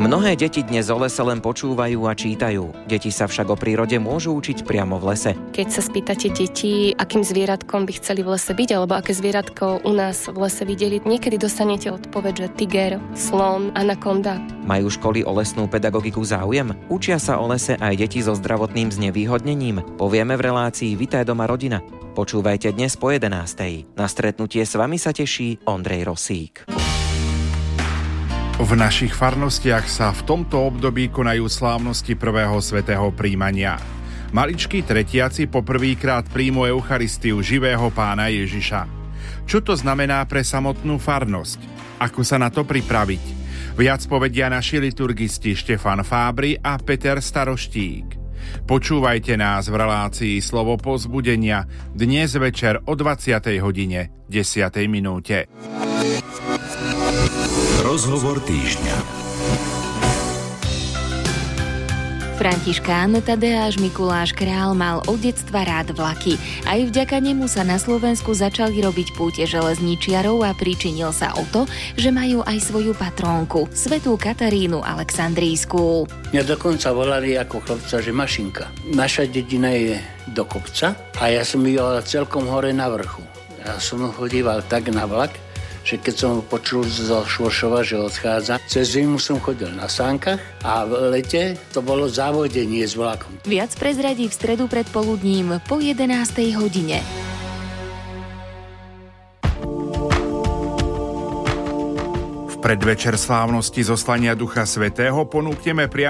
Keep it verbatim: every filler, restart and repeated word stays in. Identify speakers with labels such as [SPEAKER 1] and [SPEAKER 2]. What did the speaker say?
[SPEAKER 1] Mnohé deti dnes o lese len počúvajú a čítajú. Deti sa však o prírode môžu učiť priamo v lese.
[SPEAKER 2] Keď sa spýtate detí, akým zvieratkom by chceli v lese byť, alebo aké zvieratko u nás v lese videli, niekedy dostanete odpoveď, že tiger, slon, anakonda.
[SPEAKER 1] Majú školy o lesnú pedagogiku záujem? Učia sa o lese aj deti so zdravotným znevýhodnením? Povieme v relácii Vitaj doma rodina. Počúvajte dnes po jedenástej. Na stretnutie s vami sa teší Ondrej Rosík.
[SPEAKER 3] V našich farnostiach sa v tomto období konajú slávnosti prvého svätého príjmania. Maličkí tretiaci poprvýkrát príjmu Eucharistiu živého Pána Ježiša. Čo to znamená pre samotnú farnosť? Ako sa na to pripraviť? Viac povedia naši liturgisti Štefan Fábry a Peter Staroštík. Počúvajte nás v relácii Slovo povzbudenia dnes večer o dvadsiatej hodine desiatej minúte.
[SPEAKER 4] Rozhovor týždňa.
[SPEAKER 5] Františkán Tadeáš Mikuláš Král mal od detstva rád vlaky. Aj vďaka nemu sa na Slovensku začali robiť púte železničiarov a pričinil sa o to, že majú aj svoju patrónku, svätú Katarínu Alexandrijskú.
[SPEAKER 6] Mňa dokonca volali ako chlapca, že mašinka. Naša dedina je do kopca a ja som býval celkom hore na vrchu. Ja som chodíval tak na vlak, že keď som počul zo Švoršova, že odchádza, cez zimu som chodil na sánkach a v lete to bolo závodenie s vlakom.
[SPEAKER 5] Viac prezradí v stredu predpoludním po jedenástej hodine.
[SPEAKER 3] V predvečer slávnosti zoslania Ducha Svätého ponúkneme priamo